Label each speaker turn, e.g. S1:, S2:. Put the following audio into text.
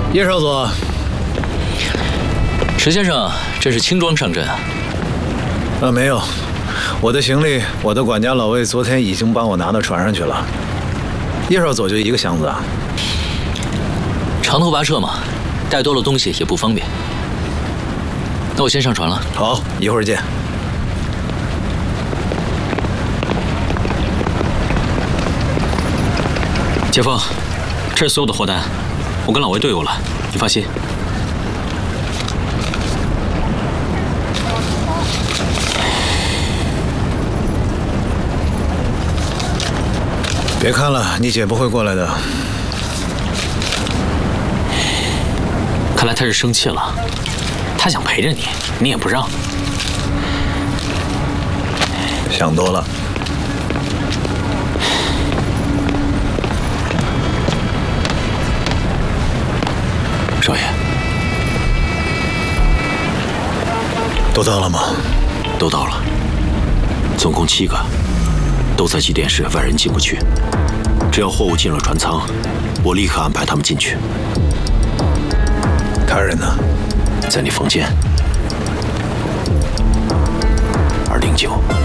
S1: 叶少佐，
S2: 石先生，这是轻装上阵啊？
S1: 没有，我的行李，我的管家老魏昨天已经帮我拿到船上去了。叶少佐就一个箱子啊？
S2: 长途跋涉嘛，带多了东西也不方便。那我先上船了。
S1: 好，一会儿见。
S2: 杰峰，这是所有的货单，我跟老魏对过了，你放心。
S1: 别看了，你姐不会过来的。
S2: 看来他是生气了，他想陪着你，你也不让。
S1: 想多了。
S2: 少爷，
S1: 都到了吗？
S2: 都到了，总共7个，都在机电室，外人进不去。只要货物进了船舱，我立刻安排他们进去。
S1: 他人呢？
S2: 在你房间。209。